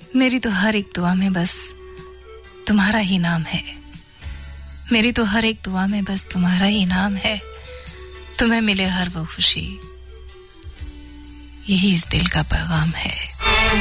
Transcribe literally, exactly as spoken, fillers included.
मेरी तो हर एक दुआ में बस तुम्हारा ही नाम है। मेरी तो हर एक दुआ में बस तुम्हारा ही नाम है। तुम्हें मिले हर वो खुशी, यही इस दिल का पैगाम है।